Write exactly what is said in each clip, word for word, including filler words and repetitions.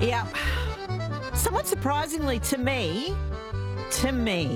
Yeah. Somewhat surprisingly to me, to me,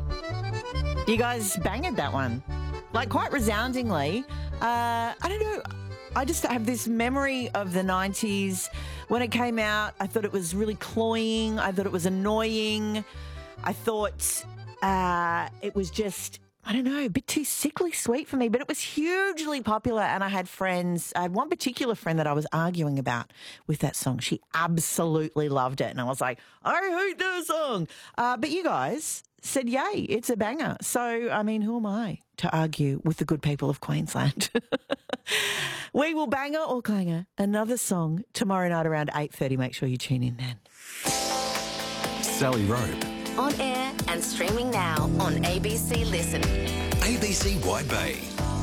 you guys banged that one. Like, quite resoundingly. Uh, I don't know. I just have this memory of the nineties. When it came out, I thought it was really cloying. I thought it was annoying. I thought uh, it was just, I don't know, a bit too sickly sweet for me, but it was hugely popular, and I had friends. I had one particular friend that I was arguing about with that song. She absolutely loved it, and I was like, I hate that song. Uh, but you guys said, yay, it's a banger. So, I mean, who am I to argue with the good people of Queensland? We will banger or clanger another song tomorrow night around eight thirty. Make sure you tune in then. Sally Rope. On air and streaming now on A B C Listen. A B C Wide Bay.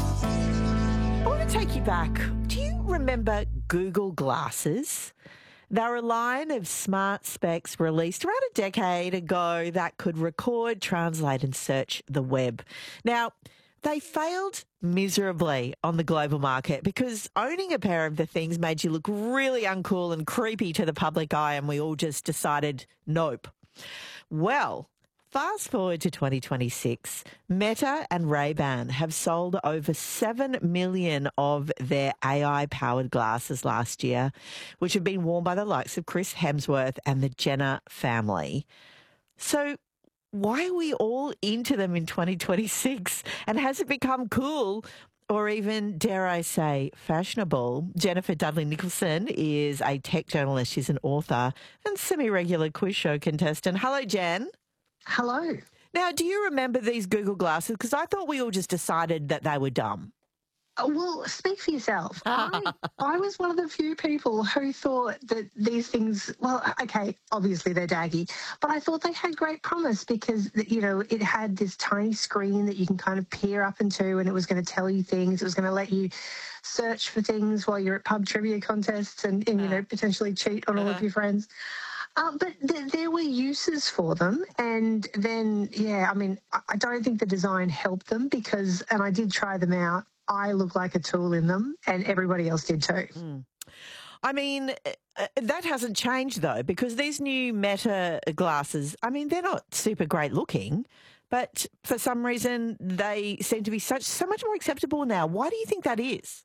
I want to take you back. Do you remember Google Glasses? They're a line of smart specs released around a decade ago that could record, translate and search the web. Now, they failed miserably on the global market because owning a pair of the things made you look really uncool and creepy to the public eye, and we all just decided nope. Well, fast forward to twenty twenty-six, Meta and Ray-Ban have sold over seven million of their A I-powered glasses last year, which have been worn by the likes of Chris Hemsworth and the Jenner family. So why are we all into them in twenty twenty-six? And has it become cool or even, dare I say, fashionable? Jennifer Dudley Nicholson is a tech journalist. She's an author and semi-regular quiz show contestant. Hello, Jen. Hello. Now, do you remember these Google Glasses? Because I thought we all just decided that they were dumb. Oh, well, speak for yourself. I, I was one of the few people who thought that these things, well, okay, obviously they're daggy, but I thought they had great promise because, you know, it had this tiny screen that you can kind of peer up into, and it was going to tell you things. It was going to let you search for things while you're at pub trivia contests and, and you know, potentially cheat on all of your friends. Um, but th- there were uses for them. And then, yeah, I mean, I, I don't think the design helped them because, and I did try them out, I look like a tool in them, and everybody else did too. Mm. I mean, uh, that hasn't changed, though, because these new Meta glasses, I mean, they're not super great looking, but for some reason they seem to be such so much more acceptable now. Why do you think that is?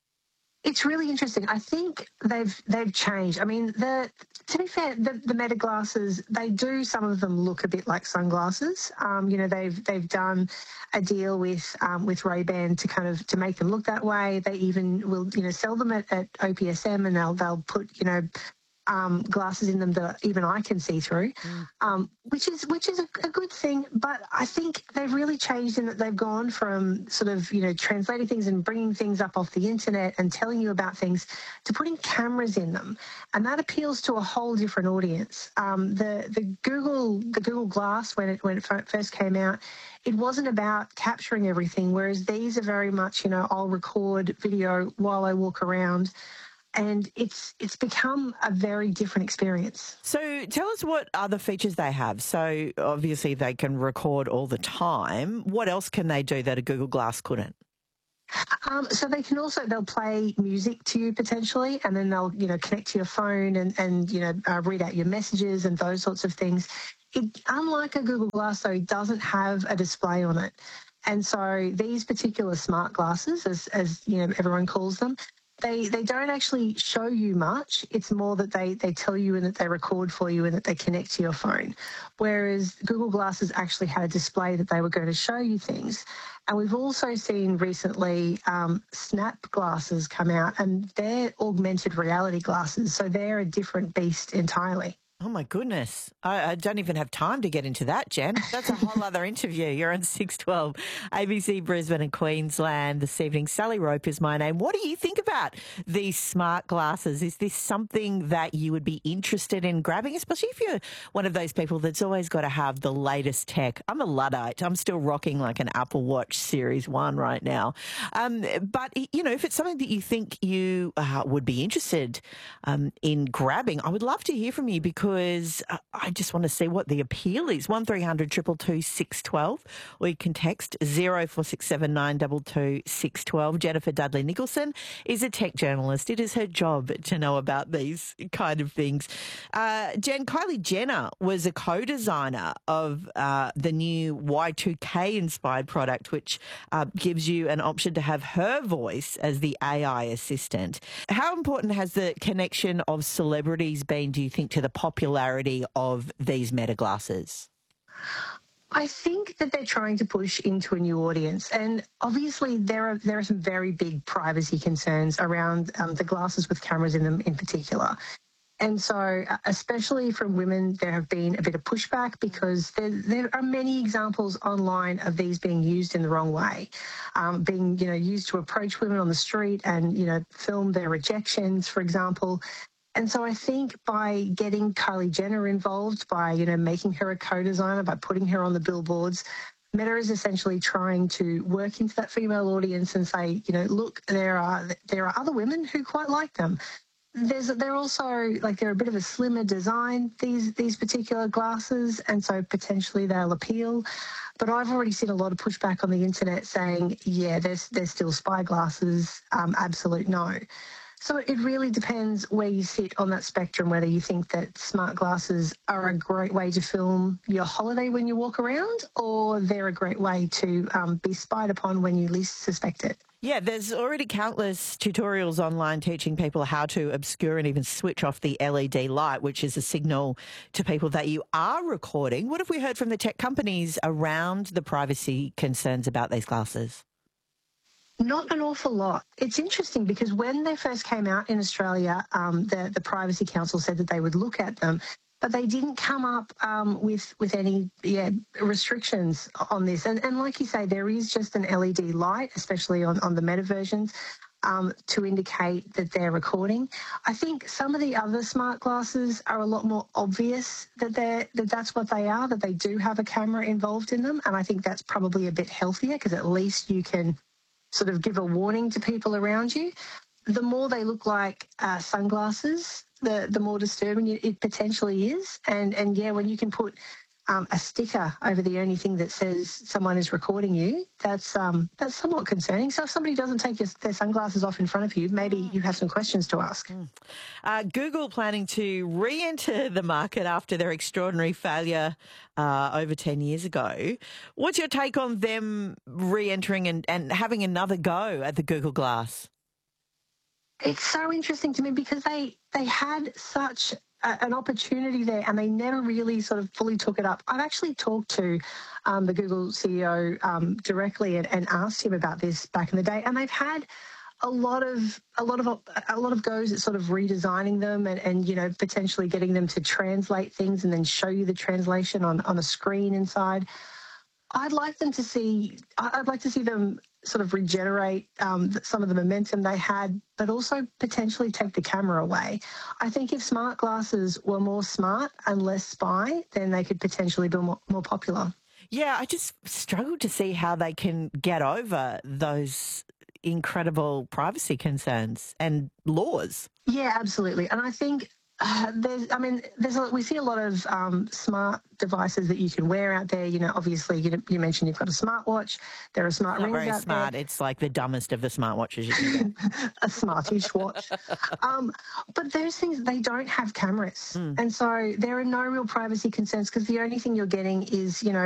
It's really interesting. I think they've they've changed. I mean, the to be fair, the, the Meta glasses, they do, some of them look a bit like sunglasses. Um, you know, they've they've done a deal with um, with Ray-Ban to kind of to make them look that way. They even will, you know, sell them at, at O P S M, and they'll they'll put, you know, Um, glasses in them that even I can see through, mm. um, which is which is a, a good thing. But I think they've really changed in that they've gone from sort of, you know, translating things and bringing things up off the internet and telling you about things to putting cameras in them, and that appeals to a whole different audience. Um, the the Google the Google Glass, when it when it first came out, it wasn't about capturing everything, whereas these are very much, you know, I'll record video while I walk around. And it's it's become a very different experience. So tell us what other features they have. So obviously they can record all the time. What else can they do that a Google Glass couldn't? Um, so they can also, they'll play music to you potentially, and then they'll, you know, connect to your phone and, and you know, uh, read out your messages and those sorts of things. It, unlike a Google Glass, though, it doesn't have a display on it. And so these particular smart glasses, as, as you know, everyone calls them, They they don't actually show you much. It's more that they, they tell you and that they record for you and that they connect to your phone. Whereas Google Glasses actually had a display that they were going to show you things. And we've also seen recently um, Snap glasses come out, and they're augmented reality glasses. So they're a different beast entirely. Oh, my goodness. I, I don't even have time to get into that, Jen. That's a whole other interview. You're on six twelve, A B C Brisbane and Queensland this evening. Sally Rope is my name. What do you think about these smart glasses? Is this something that you would be interested in grabbing, especially if you're one of those people that's always got to have the latest tech? I'm a Luddite. I'm still rocking like an Apple Watch Series one right now. Um, but, you know, if it's something that you think you uh, would be interested um, in grabbing, I would love to hear from you because because uh, I just want to see what the appeal is. one three hundred two two two six one two, or you can text zero four six seven nine two two six one two. Jennifer Dudley Nicholson is a tech journalist. It is her job to know about these kind of things. Uh, Jen, Kylie Jenner was a co-designer of uh, the new Y two K inspired product, which uh, gives you an option to have her voice as the A I assistant. How important has the connection of celebrities been, do you think, to the popularity of these Meta glasses? I think that they're trying to push into a new audience, and obviously there are there are some very big privacy concerns around um, the glasses with cameras in them in particular. And so, uh, especially from women, there have been a bit of pushback because there, there are many examples online of these being used in the wrong way, um, being, you know, used to approach women on the street and, you know, film their rejections, for example. And so I think by getting Kylie Jenner involved, by, you know, making her a co-designer, by putting her on the billboards, Meta is essentially trying to work into that female audience and say, you know, look, there are there are other women who quite like them. There's they're also like they're a bit of a slimmer design, these these particular glasses, and so potentially they'll appeal. But I've already seen a lot of pushback on the internet saying, yeah, there's there's still spy glasses, um, absolute no. So it really depends where you sit on that spectrum, whether you think that smart glasses are a great way to film your holiday when you walk around, or they're a great way to um, be spied upon when you least suspect it. Yeah, there's already countless tutorials online teaching people how to obscure and even switch off the L E D light, which is a signal to people that you are recording. What have we heard from the tech companies around the privacy concerns about these glasses? Not an awful lot. It's interesting because when they first came out in Australia, um, the, the Privacy Council said that they would look at them, but they didn't come up um, with with any yeah, restrictions on this. And, and like you say, there is just an L E D light, especially on, on the Meta versions, um, to indicate that they're recording. I think some of the other smart glasses are a lot more obvious that they're that that's what they are, that they do have a camera involved in them. And I think that's probably a bit healthier because at least you can sort of give a warning to people around you. The more they look like uh, sunglasses, the the more disturbing it, it potentially is. And and yeah, when you can put um, a sticker over the only thing that says someone is recording you, that's um that's somewhat concerning. So if somebody doesn't take your, their sunglasses off in front of you, maybe you have some questions to ask. Mm. Uh, Google planning to re-enter the market after their extraordinary failure uh, over ten years ago. What's your take on them re-entering and, and having another go at the Google Glass? It's so interesting to me because they they had such a, an opportunity there and they never really sort of fully took it up. I've actually talked to um, the Google C E O um, directly and, and asked him about this back in the day, and they've had a lot of a lot of a lot of goes at sort of redesigning them and, and you know potentially getting them to translate things and then show you the translation on on a screen inside. I'd like them to see. I'd like to see them sort of regenerate um, some of the momentum they had, but also potentially take the camera away. I think if smart glasses were more smart and less spy, then they could potentially be more, more popular. Yeah, I just struggle to see how they can get over those incredible privacy concerns and laws. Yeah, absolutely. And I think Uh, there's, I mean, there's a, we see a lot of um, smart devices that you can wear out there. You know, obviously, you, you mentioned you've got a smartwatch. There are smart Not rings very out smart. there. It's like the dumbest of the smartwatches you can get. A smartish watch. um, but those things, they don't have cameras. Mm. And so there are no real privacy concerns because the only thing you're getting is, you know,